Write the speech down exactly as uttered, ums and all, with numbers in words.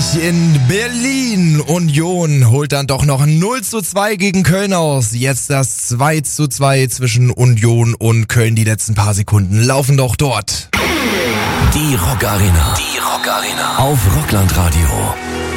in Berlin. Union holt dann doch noch null zu zwei gegen Köln aus. Jetzt das zwei zu zwei zwischen Union und Köln. Die letzten paar Sekunden laufen doch dort. Die Rock Arena. Die Rock Arena. Auf Rockland Radio.